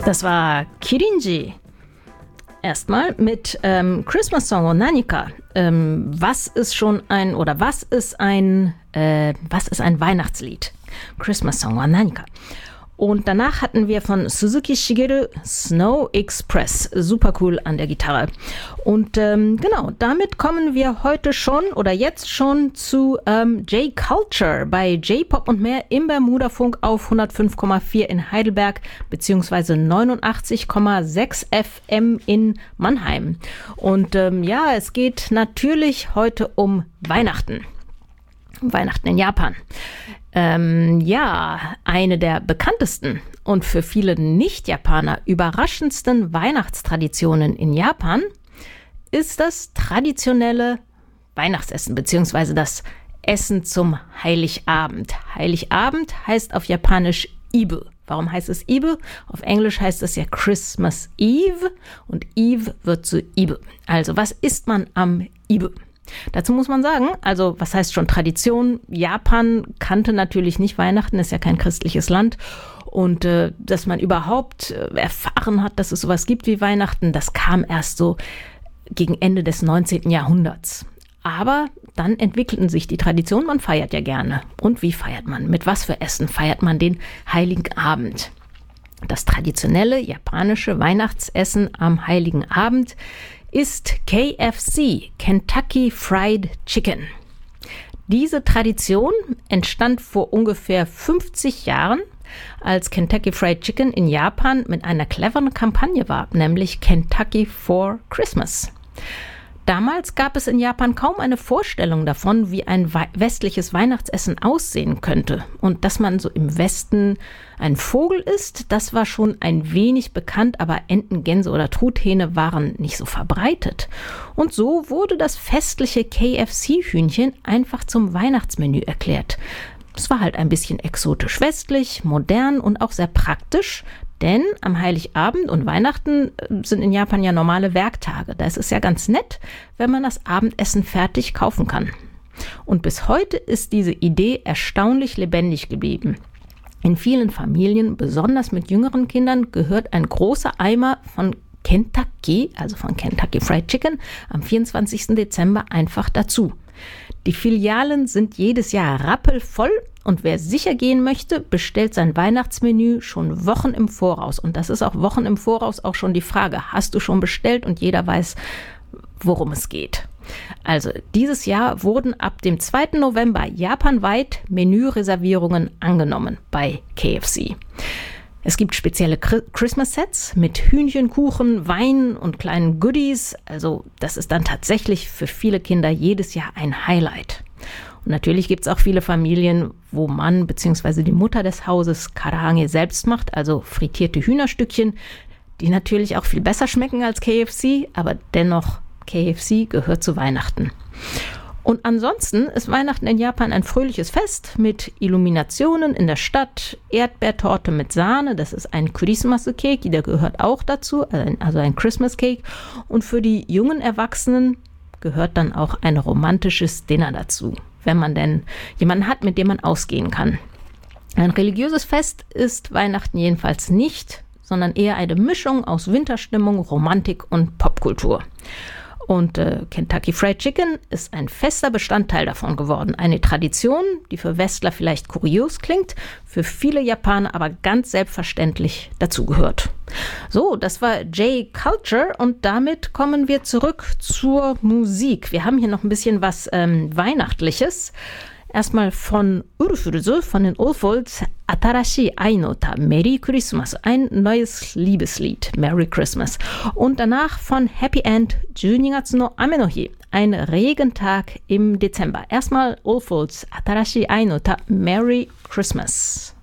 Das war Kirinji. Erstmal mit Christmas Song und Nanika. Was ist ein Weihnachtslied? Christmas Song und Nanika. Und danach hatten wir von Suzuki Shigeru Snow Express. Super cool an der Gitarre. Und genau, damit kommen wir jetzt schon zu J-Culture bei J-Pop und mehr im Bermuda-Funk auf 105,4 in Heidelberg beziehungsweise 89,6 FM in Mannheim. Und es geht natürlich heute um Weihnachten. Weihnachten in Japan. Eine der bekanntesten und für viele Nicht-Japaner überraschendsten Weihnachtstraditionen in Japan ist das traditionelle Weihnachtsessen bzw. das Essen zum Heiligabend. Heiligabend heißt auf Japanisch Ibe. Warum heißt es Ibe? Auf Englisch heißt es ja Christmas Eve und Eve wird zu Ibe. Also was isst man am Ibe? Dazu muss man sagen, also was heißt schon Tradition? Japan kannte natürlich nicht Weihnachten, ist ja kein christliches Land. Und dass man überhaupt erfahren hat, dass es sowas gibt wie Weihnachten, das kam erst so gegen Ende des 19. Jahrhunderts. Aber dann entwickelten sich die Traditionen, man feiert ja gerne. Und wie feiert man? Mit was für Essen feiert man den Heiligen Abend? Das traditionelle japanische Weihnachtsessen am Heiligen Abend ist KFC, Kentucky Fried Chicken. Diese Tradition entstand vor ungefähr 50 Jahren, als Kentucky Fried Chicken in Japan mit einer cleveren Kampagne war, nämlich Kentucky for Christmas. Damals gab es in Japan kaum eine Vorstellung davon, wie ein westliches Weihnachtsessen aussehen könnte. Und dass man so im Westen ein Vogel isst, das war schon ein wenig bekannt, aber Enten, Gänse oder Truthähne waren nicht so verbreitet. Und so wurde das festliche KFC-Hühnchen einfach zum Weihnachtsmenü erklärt. Es war halt ein bisschen exotisch westlich, modern und auch sehr praktisch, denn am Heiligabend und Weihnachten sind in Japan ja normale Werktage. Da ist es ja ganz nett, wenn man das Abendessen fertig kaufen kann. Und bis heute ist diese Idee erstaunlich lebendig geblieben. In vielen Familien, besonders mit jüngeren Kindern, gehört ein großer Eimer von Kentucky, also von Kentucky Fried Chicken, am 24. Dezember einfach dazu. Die Filialen sind jedes Jahr rappelvoll und wer sicher gehen möchte, bestellt sein Weihnachtsmenü schon Wochen im Voraus. Und das ist auch Wochen im Voraus auch schon die Frage, hast du schon bestellt und jeder weiß, worum es geht. Also dieses Jahr wurden ab dem 2. November japanweit Menüreservierungen angenommen bei KFC. Es gibt spezielle Christmas-Sets mit Hühnchen, Kuchen, Wein und kleinen Goodies. Also das ist dann tatsächlich für viele Kinder jedes Jahr ein Highlight. Und natürlich gibt es auch viele Familien, wo Mann bzw. die Mutter des Hauses Karaage selbst macht, also frittierte Hühnerstückchen, die natürlich auch viel besser schmecken als KFC, aber dennoch KFC gehört zu Weihnachten. Und ansonsten ist Weihnachten in Japan ein fröhliches Fest mit Illuminationen in der Stadt, Erdbeertorte mit Sahne, das ist ein Christmas-Cake, der gehört auch dazu, also ein Christmas-Cake. Und für die jungen Erwachsenen gehört dann auch ein romantisches Dinner dazu, wenn man denn jemanden hat, mit dem man ausgehen kann. Ein religiöses Fest ist Weihnachten jedenfalls nicht, sondern eher eine Mischung aus Winterstimmung, Romantik und Popkultur. Und Kentucky Fried Chicken ist ein fester Bestandteil davon geworden. Eine Tradition, die für Westler vielleicht kurios klingt, für viele Japaner aber ganz selbstverständlich dazugehört. So, das war J-Culture und damit kommen wir zurück zur Musik. Wir haben hier noch ein bisschen was Weihnachtliches. Erstmal von Urufuruse, von den Oldfolds, Atarashii Ai no Uta, Merry Christmas, ein neues Liebeslied, Merry Christmas. Und danach von Happy End, 12月の雨の日, ein Regentag im Dezember. Erstmal Oldfolds, Atarashii Ai no Uta, Merry Christmas.